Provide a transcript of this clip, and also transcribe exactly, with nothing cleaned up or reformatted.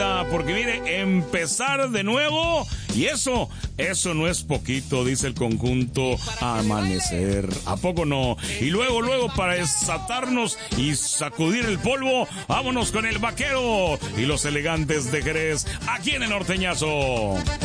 vida, porque mire, empezar de nuevo, y eso, eso no es poquito, dice el conjunto Amanecer. ¿A poco no? Y luego, luego, para desatarnos y sacudir el polvo, vámonos con el Vaquero y los Elegantes de Jerez, aquí en el Norteñazo.